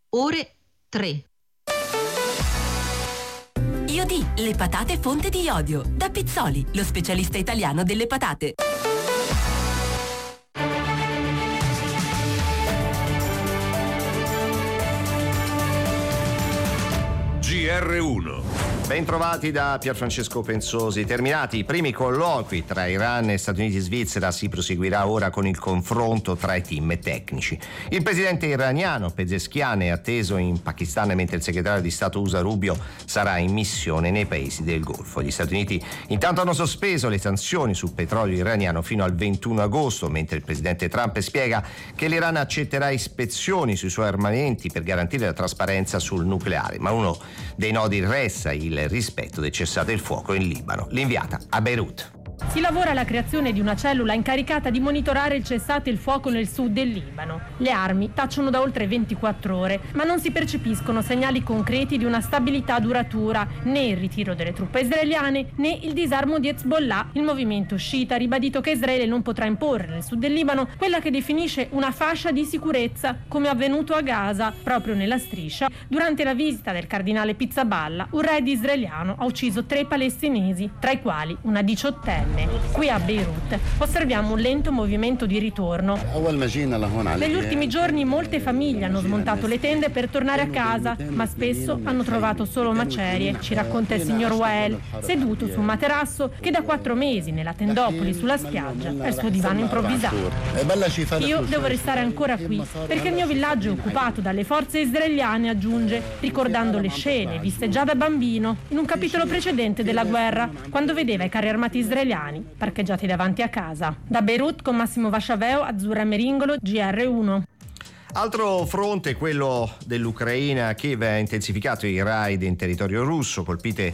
ore 3. Iodì, le patate fonte di iodio. Da Pizzoli, lo specialista italiano delle patate. GR1. Bentrovati da Pierfrancesco Pensosi. Terminati i primi colloqui tra Iran e Stati Uniti e Svizzera, si proseguirà ora con il confronto tra i team tecnici. Il presidente iraniano Pezeshkian è atteso in Pakistan, mentre il segretario di Stato USA Rubio sarà in missione nei paesi del Golfo. Gli Stati Uniti intanto hanno sospeso le sanzioni sul petrolio iraniano fino al 21 agosto, mentre il presidente Trump spiega che l'Iran accetterà ispezioni sui suoi armamenti per garantire la trasparenza sul nucleare. Ma uno dei nodi resta il rispetto del cessate il fuoco in Libano. L'inviata a Beirut. Si lavora alla creazione di una cellula incaricata di monitorare il cessate il fuoco nel sud del Libano. Le armi tacciono da oltre 24 ore, ma non si percepiscono segnali concreti di una stabilità duratura, né il ritiro delle truppe israeliane, né il disarmo di Hezbollah. Il movimento sciita ha ribadito che Israele non potrà imporre nel sud del Libano quella che definisce una fascia di sicurezza, come avvenuto a Gaza, proprio nella striscia. Durante la visita del cardinale Pizzaballa, un raid israeliano ha ucciso 3 palestinesi, tra i quali una 18enne. Qui a Beirut osserviamo un lento movimento di ritorno. Negli ultimi giorni molte famiglie hanno smontato le tende per tornare a casa, ma spesso hanno trovato solo macerie, ci racconta il signor Wael, seduto su un materasso che da 4 mesi nella tendopoli sulla spiaggia è il suo divano improvvisato. Io devo restare ancora qui perché il mio villaggio è occupato dalle forze israeliane, aggiunge, ricordando le scene viste già da bambino in un capitolo precedente della guerra, quando vedeva i carri armati israeliani parcheggiati davanti a casa. Da Beirut con Massimo Vasciaveo, Azzurra Meringolo, GR1. Altro fronte, quello dell'Ucraina. Kiev ha intensificato i raid in territorio russo, colpite